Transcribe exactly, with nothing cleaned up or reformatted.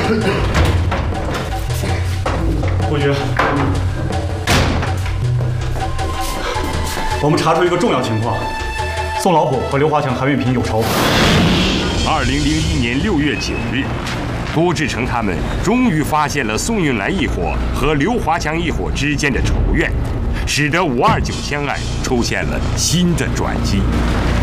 伯爵，我们查出一个重要情况：宋老虎和刘华强、韩玉平有仇。 二零零一年六月九日，郭志成他们终于发现了宋运来一伙和刘华强一伙之间的仇怨，使得五二九枪案出现了新的转机。